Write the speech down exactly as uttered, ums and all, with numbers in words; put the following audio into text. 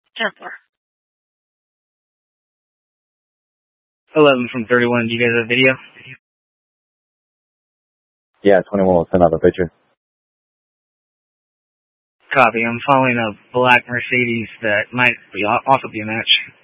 ten four. eleven from thirty-one. Do you guys have video? Yeah, twenty-one will send out the picture. Copy. I'm following a black Mercedes that might be also be a match.